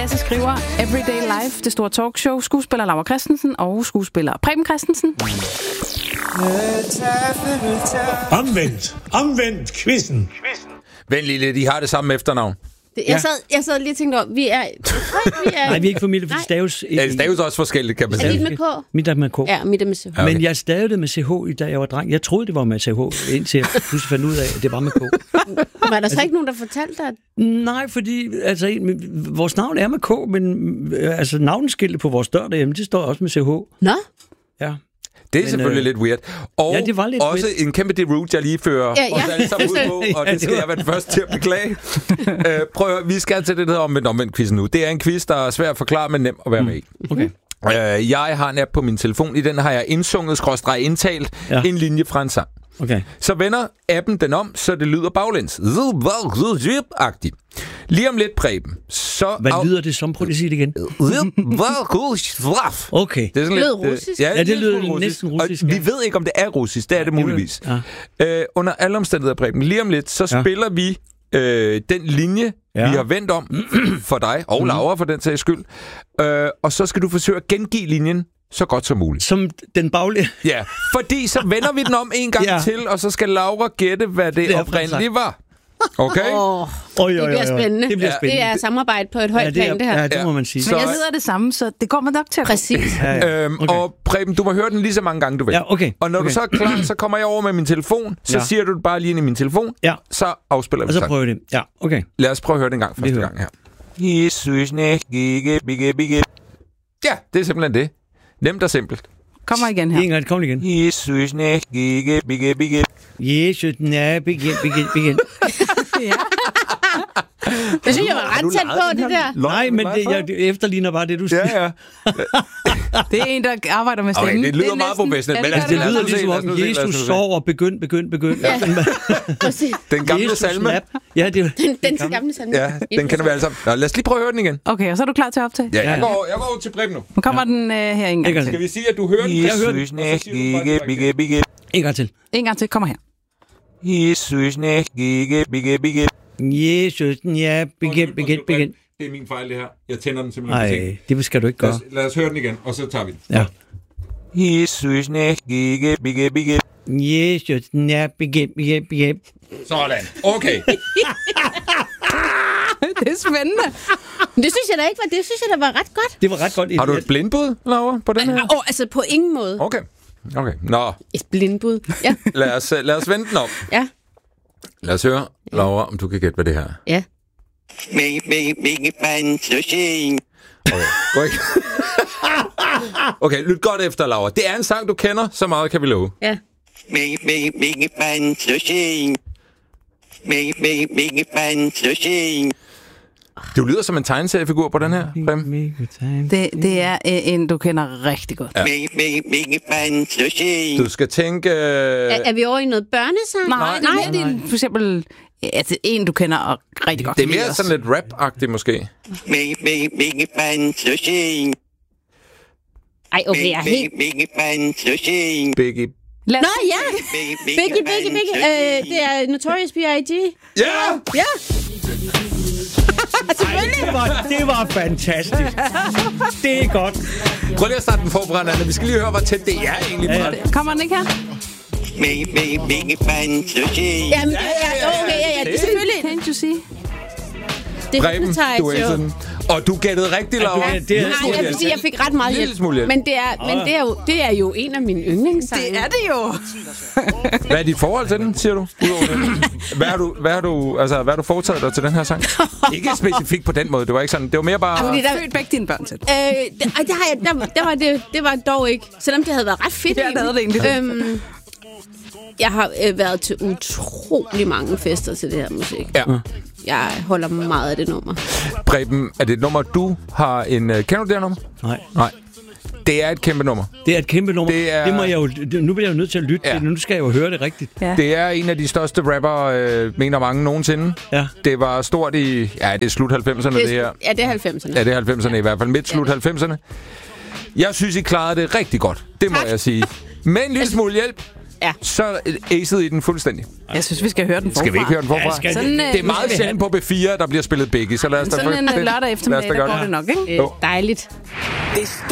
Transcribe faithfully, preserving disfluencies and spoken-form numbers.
masse skriver. Everyday Life, det store talkshow. Skuespiller Laura Christensen og skuespiller Preben Christensen. Omvendt. Omvendt quizzen. Vent lige lidt, I har det samme efternavn. Det, jeg, sad, jeg sad lige og tænkte over, vi er... vi er Nej, vi er ikke familie, for det staves... Ja, det staves også forskelligt, kan man sige. Er dit med K? Mit er med K. Ja, mit er med C H. Okay. Men jeg stavede det med C H, da jeg var dreng. Jeg troede, det var med C H, indtil jeg pludselig fandt ud af, at det var med K. Var der så altså, ikke nogen, der fortalte dig? Nej, fordi altså, vores navn er med K, men altså, navneskiltet på vores dør derhjemme, det står også med C H. Nå? Ja. Det er Men, selvfølgelig øh, lidt weird. Og ja, det var lidt også weird. En kæmpe deroute, jeg lige fører ja, ja. os alle sammen ud på, og det skal jeg være den første til at beklage. uh, prøv at høre, vi skal til det, der hedder omvendt omvendt quizzen nu. Det er en quiz, der er svær at forklare, men nem at være med i. Okay. Uh, jeg har en app på min telefon. I den har jeg indsunget, skråstreg indtalt, ja. En linje fra en sang. Okay. Så vender appen den om, så det lyder baglæns. Agtigt. Lige om lidt, Preben. Så Hvad af... lyder det som? Prøv lige at sige det igen. Okay. Det er sådan lidt russisk. Ja, det lyder næsten russisk. Og vi ved ikke, om det er russisk. Det er det muligvis. Ja. Øh, under alle omstændigheder, Preben. Lige om lidt, så ja. Spiller vi øh, den linje, ja. Vi har vendt om for dig, og Laura for den sags skyld. Øh, og så skal du forsøge at gengive linjen så godt som muligt. Som den baglige? Ja, fordi så vender vi den om en gang ja. Til, og så skal Laura gætte, hvad det, det oprindeligt var. Okay? Oh, oj, oj, oj, oj. Det bliver spændende. Det bliver spændende. Det er samarbejde på et højt ja, plan, det her. Ja, det må man sige. Men jeg hedder det samme, så det går man nok til at... Præcis. Ja, ja. Øhm, okay. Og Preben, du må høre den lige så mange gange, du vil. Ja, okay. Og når okay. du så er klar, så kommer jeg over med min telefon, så ja. Siger du det bare lige ind i min telefon, ja. Så afspiller vi og så prøver vi det. Ja, okay. Lad os prøve at høre det en gang første gang her. Ja, det er simpelthen det. Nemt og simpelt. Kommer igen her. Igen, kom igen. Jesus, nej, bigge, bigge, bigge. Jesus, nej, bigge, bigge, bigge. Ja. Det synes jeg var ret tæt på, det der. Nej, men det, jeg efterligner bare det, du siger. Ja, ja. Det er en, der arbejder med stemmen. Okay, det lyder det meget professionelt. Men altså, det lyder ligesom om, Jesus sover, begynd, begynd, begynd. Ja. Den gamle salme. Ja, det er den, den til gamle salme. Ja, den kender vi alle sammen. Nå, lad os lige prøve at høre den igen. Okay, og så er du klar til at optage? Ja, jeg går, jeg går over til Preben nu. Nu kommer ja. den uh, her en gang til. Skal vi sige, at du hører den? Jeg hører den. En gang til. En gang til, kommer her. Jesus, nej, bigge, bigge, bigge. Jesus, ja, begin, begin, begin. Det er min fejl, det her. Jeg tænder den simpelthen. Nej, det skal du ikke gøre. Lad os, lad os høre den igen, og så tager vi den. Ja. Jesus, nej, begge, begge, begge. Jesus, ja, begin, begin, begin. Sådan. Okay. Det er spændende. Det synes jeg da ikke var. Det synes jeg da var ret godt. Det var ret godt. Har du et blindbud, Laura, på den her? Åh, oh, altså på ingen måde. Okay. Okay. Nå. Et blindbud. Ja. lad os lad os vente den om. Ja. Lad os høre, Laura, om du kan gætte, hvad det her er. Ja. Okay. Okay, lyt godt efter, Laura. Det er en sang, du kender, så meget kan vi love. Ja. Du lyder som en tegneseriefigur på den her, Prem. Det, det er en, du kender rigtig godt. Ja. Du skal tænke... Er, er vi over i noget børnesang? Nej, nej, nej. Det er for eksempel altså, en, du kender og rigtig godt. Det er mere sådan lidt rap-agtigt, måske. Ej, okay, jeg er helt... Biggie. Nå, ja! Biggie, Biggie, Biggie. Øh, det er Notorious B I G Ja! Ja! Ej, det, var, det var fantastisk. Det er godt. Prøv lige at starte den forfra, Anna. Vi skal lige høre, hvor tæt det er egentlig. Ja, ja. Kommer den ikke her? Jamen, ja, okay, ja, ja, det er selvfølgelig. Can't you see? Det Preben, du er sådan. Og du gættede rigtigt, Laura. Ja, det er, Nej, jeg vil sige, jeg fik ret meget hjælp. hjælp. Men, det er, men det, er jo, det er jo en af mine yndlingssange. Det er det jo. Hvad er dit forhold til den, siger du? Udover det? Hvad har du, hvad har du, altså, hvad har du foretaget dig til den her sang? Ikke specifikt på den måde. Det var ikke sådan. Det var mere bare... Jamen, der født begge dine børn til. Øh, det, det, har jeg, der, der var det, det var dog ikke. Selvom det havde været ret fedt. Ja, det havde det egentlig. Øhm, jeg har øh, været til utrolig mange fester til det her musik. Ja. Jeg holder meget af det nummer. Preben, er det et nummer, du har en... Uh, kender du det her nummer? Nej. Nej. Det er et kæmpe nummer. Det er et kæmpe nummer. Det, er... det må jeg jo... Nu bliver jeg jo nødt til at lytte. Ja. Nu skal jeg jo høre det rigtigt. Ja. Det er en af de største rapper, øh, mener mange nogensinde. Ja. Det var stort i... Ja, det er slut halvfemserne, det, er, det her. Ja, det er halvfemserne. Ja, det er halvfemserne i hvert fald. Midt slut halvfemserne. Jeg synes, I klarede det rigtig godt. Det må tak. Jeg sige. Med en lille smule hjælp. Ja. så acede I den fuldstændig. Jeg synes, vi skal høre den forfra. Skal vi ikke høre den forfra? Ja, skal Sådan, Det er meget sjældent på B fire, der bliver spillet begge, så lad os da Sådan en det- lørdag eftermiddag, lad os da der godt. går det nok, ikke? Øh, dejligt.